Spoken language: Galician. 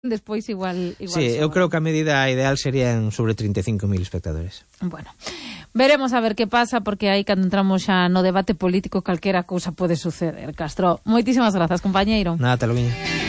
despois igual sí, eu creo que a medida ideal serían sobre 35.000 espectadores. Bueno, veremos a ver que pasa, porque aí cando entramos xa no debate político calquera cousa pode suceder. Castro, moitísimas grazas, compañeiro. Nada, te lo viño.